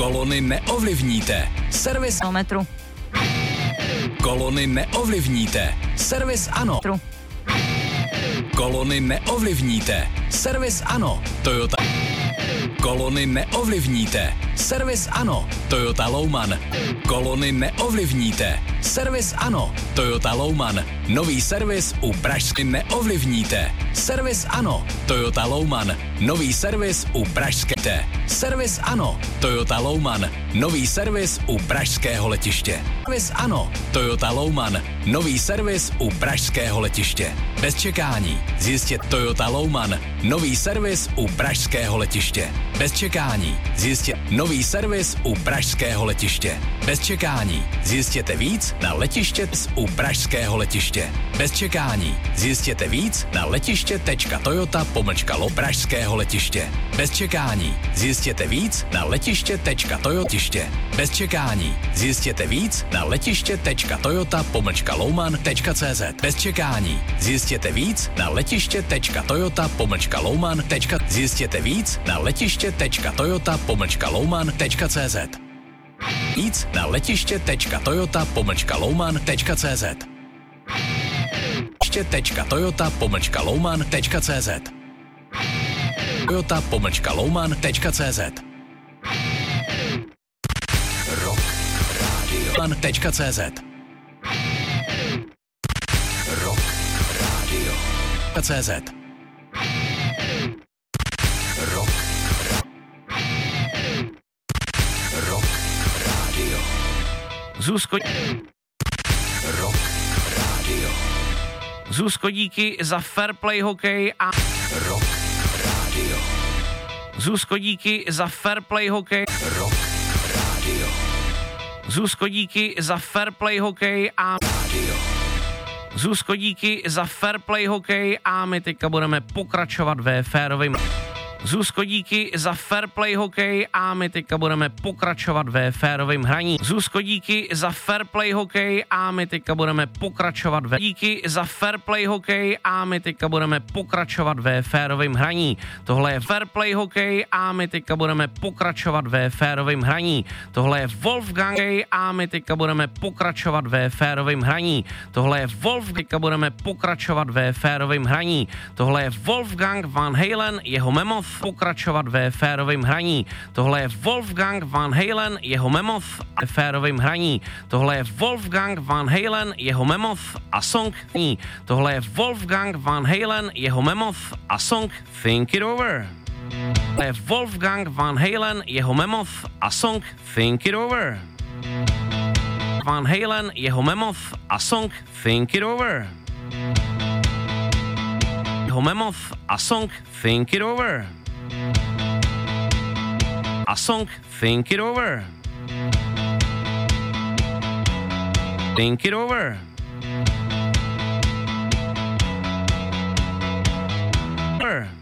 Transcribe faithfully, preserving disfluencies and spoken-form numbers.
Kolony neovlivníte. Servis metru. Kolony neovlivníte. Servis ano. Metru. Kolony neovlivníte. Servis ano. Toyota. Kolony neovlivníte. Servis ano. Toyota Louman. Kolony neovlivníte. Servis ano. Toyota Louman. Nový servis u Pražské neovlivníte. Servis ano. Toyota Louman. Nový servis u Pražské. Servis ano. Toyota Louman. Nový servis u Pražského letiště. Servis ano. Toyota Louman. Nový servis u Pražského letiště. Bez čekání. Zjistěte Toyota Louman. Nový servis u Pražského letiště. Bez čekání. Zjistěte nový servis u Pražského letiště. Bez čekání. Zjistěte víc na letiště u Pražského letiště. Bez čekání. Zjistěte víc na letiště.toyota pomlčka lo Pražského letiště. Bez čekání. Zjistěte víc na letiště.toyota. Bez čekání. Zjistěte víc na letiště.toyota pomlčka louman.cz. Bez čekání. Zjistěte víc na letiště.toyota pomlčka louman. Zjistěte víc na letiště.toyota pomlčka louman.cz. Víc na letiště.toyota pomlčka louman.cz. Letiště.toyota pomlčka louman.cz. Toyota pomlčka louman.cz. Rock Radio man.cz. Rock Radio .cz. Rock Rock Radio. Zuzko... Rock Radio. Zuzko, díky za fair play hokej a... Rock Radio. Zuzko, díky za fair play hokej. Rock Radio. Zuzko, díky za fair play hokej a... Radio. Zuzko, díky za fair play hokej a my teďka budeme pokračovat ve férovým... Zuzko, díky za fair play hokej a my teďka budeme pokračovat ve férovým hraní. Zuzko, díky za fair play hokej a my teďka budeme pokračovat ve... Díky za fair play hokej a my teďka budeme pokračovat ve férovým hraní. Tohle je fair play hokej a my teďka budeme pokračovat ve férovým hraní. Tohle je Wolfgang a my teďka budeme pokračovat ve férovým hraní. Tohle je Wolf, teďka budeme pokračovat ve férovým hraní. Tohle je Wolfgang Van Halen, jeho Mammoth, pokračovat ve férovým hraní. Tohle je Wolfgang Van Halen, jeho Mammoth ve férovým hraní. Tohle je Wolfgang Van Halen, jeho Mammoth a song. Tohle je Wolfgang Van Halen, jeho Mammoth a song Think It Over. Tohle je Wolfgang Van Halen, jeho Mammoth a song Think It Over. Van Halen, jeho Mammoth a song Think It Over. Jeho Mammoth a song Think It Over. A song Think It Over. Think It Over. Over.